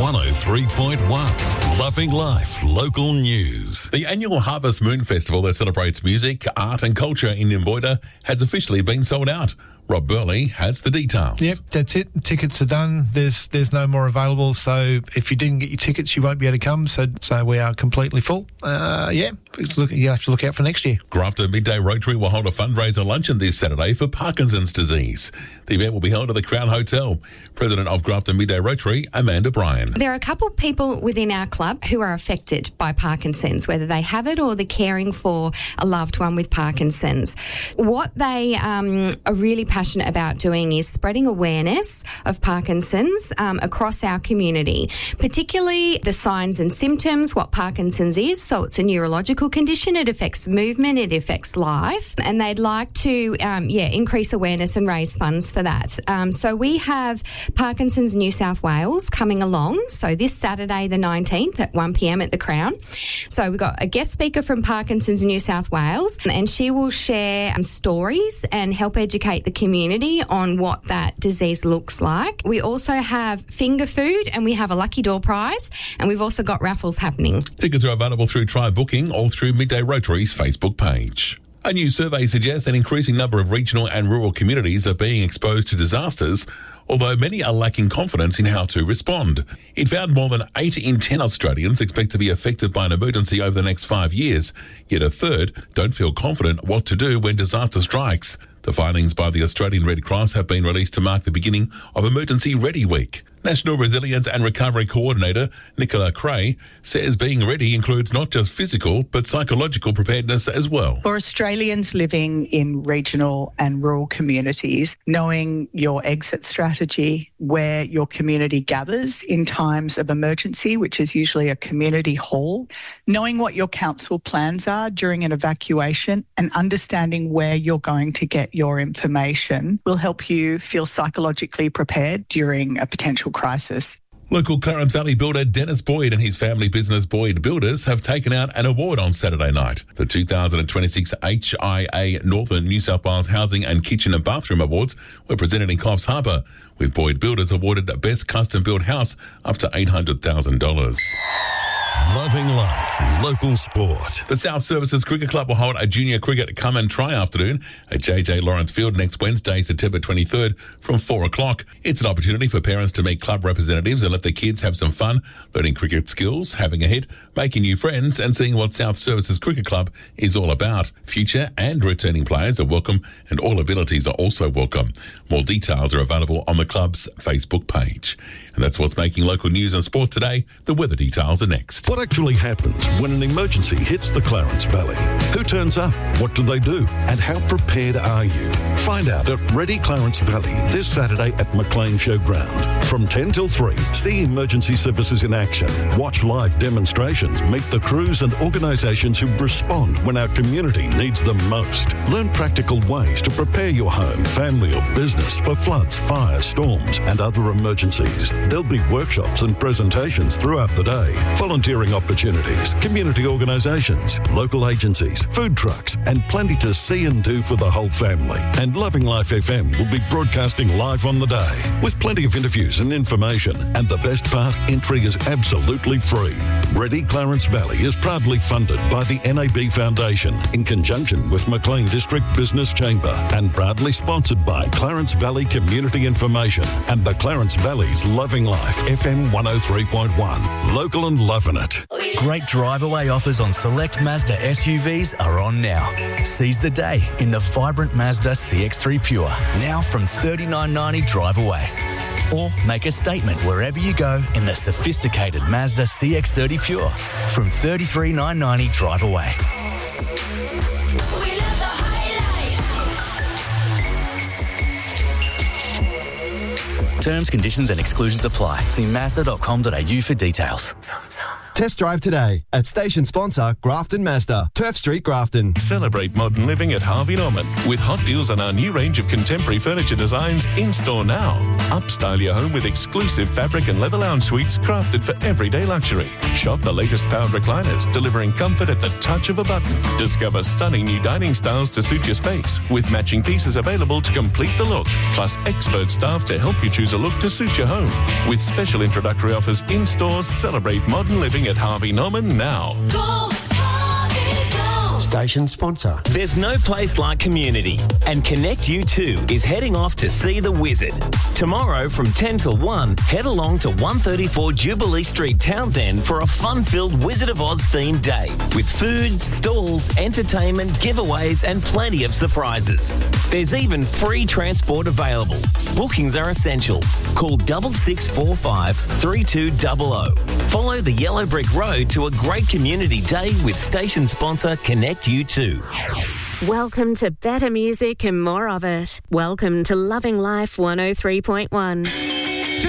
103.1. Loving Life Local News. The annual Harvest Moon Festival that celebrates music, art and culture in Nimboida has officially been sold out. Rob Burley has the details. Yep, that's it. Tickets are done. There's no more available. So if you didn't get your tickets, you won't be able to come. So we are completely full. You have to look out for next year. Grafton Midday Rotary will hold a fundraiser luncheon this Saturday for Parkinson's disease. The event will be held at the Crown Hotel. President of Grafton Midday Rotary, Amanda Bryan. There are a couple of people within our club who are affected by Parkinson's, whether they have it or they're caring for a loved one with Parkinson's. What they are really passionate about doing is spreading awareness of Parkinson's across our community, particularly the signs and symptoms, what Parkinson's is. So it's a neurological condition. It affects movement. It affects life. And they'd like to, increase awareness and raise funds for that. So we have Parkinson's New South Wales coming along. So this Saturday the 19th at 1 p.m. at the Crown. So we've got a guest speaker from Parkinson's New South Wales, and she will share stories and help educate the community on what that disease looks like. We also have finger food and we have a lucky door prize, and we've also got raffles happening. Tickets are available through Try Booking or through Midday Rotary's Facebook page. A new survey suggests an increasing number of regional and rural communities are being exposed to disasters, although many are lacking confidence in how to respond. It found more than 8 in 10 Australians expect to be affected by an emergency over the next 5 years, yet a third don't feel confident what to do when disaster strikes. The findings by the Australian Red Cross have been released to mark the beginning of Emergency Ready Week. National Resilience and Recovery Coordinator Nicola Cray says being ready includes not just physical but psychological preparedness as well. For Australians living in regional and rural communities, knowing your exit strategy, where your community gathers in times of emergency, which is usually a community hall, knowing what your council plans are during an evacuation and understanding where you're going to get your information will help you feel psychologically prepared during a potential crisis. Local Clarence Valley builder Dennis Boyd and his family business Boyd Builders have taken out an award on Saturday night. The 2026 HIA Northern New South Wales Housing and Kitchen and Bathroom Awards were presented in Coffs Harbour, with Boyd Builders awarded the Best Custom Built House up to $800,000. Loving Life Local Sport. The South Services Cricket Club will hold a junior cricket come and try afternoon at JJ Lawrence Field next Wednesday, September 23rd from 4 o'clock. It's an opportunity for parents to meet club representatives and let their kids have some fun, learning cricket skills, having a hit, making new friends and seeing what South Services Cricket Club is all about. Future and returning players are welcome and all abilities are also welcome. More details are available on the club's Facebook page. And that's what's making local news and sport today. The weather details are next. What actually happens when an emergency hits the Clarence Valley? Who turns up? What do they do? And how prepared are you? Find out at Ready Clarence Valley this Saturday at McLean Showground. From 10 till 3, see emergency services in action. Watch live demonstrations. Meet the crews and organisations who respond when our community needs them most. Learn practical ways to prepare your home, family or business for floods, fires, storms and other emergencies. There'll be workshops and presentations throughout the day. Volunteering opportunities, community organisations, local agencies, food trucks, and plenty to see and do for the whole family. And Loving Life FM will be broadcasting live on the day with plenty of interviews and information. And the best part, entry is absolutely free. Ready Clarence Valley is proudly funded by the NAB Foundation in conjunction with McLean District Business Chamber and proudly sponsored by Clarence Valley Community Information and the Clarence Valley's Loving Life FM 103.1. Local and loving it. Great drive-away offers on select Mazda SUVs are on now. Seize the day in the vibrant Mazda CX-3 Pure, now from $39.90 drive away. Or make a statement wherever you go in the sophisticated Mazda CX-30 Pure from $33,990 drive away. Terms, conditions and exclusions apply. See Mazda.com.au for details. Test drive today at station sponsor Grafton Mazda, Turf Street, Grafton. Celebrate modern living at Harvey Norman with hot deals on our new range of contemporary furniture designs in store now. Upstyle your home with exclusive fabric and leather lounge suites crafted for everyday luxury. Shop the latest powered recliners, delivering comfort at the touch of a button. Discover stunning new dining styles to suit your space, with matching pieces available to complete the look, plus expert staff to help you choose a look to suit your home. With special introductory offers in stores, celebrate modern living at Harvey Norman now. Station sponsor. There's no place like community, and Connect U2 is heading off to see the Wizard. Tomorrow from 10 till 1, head along to 134 Jubilee Street, Townsend for a fun-filled Wizard of Oz themed day with food, stalls, entertainment, giveaways and plenty of surprises. There's even free transport available. Bookings are essential. Call 6645 3200. Follow the yellow brick road to a great community day with station sponsor Connect U2. Welcome to better music and more of it. Welcome to Loving Life 103.1.